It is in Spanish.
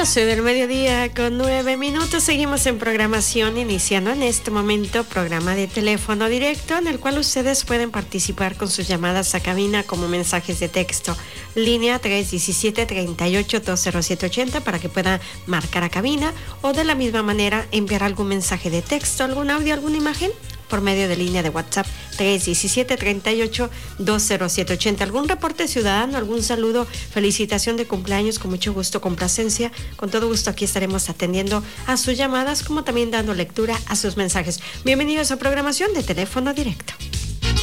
12 del mediodía con 9 minutos. Seguimos en programación, iniciando en este momento programa de teléfono directo en el cual ustedes pueden participar con sus llamadas a cabina como mensajes de texto. Línea 317-38-20780 para que puedan marcar a cabina o de la misma manera enviar algún mensaje de texto, algún audio, alguna imagen por medio de línea de WhatsApp 317-38-20780. ¿Algún reporte ciudadano, algún saludo, felicitación de cumpleaños? Con mucho gusto, complacencia, con todo gusto aquí estaremos atendiendo a sus llamadas, como también dando lectura a sus mensajes. Bienvenidos a programación de teléfono directo.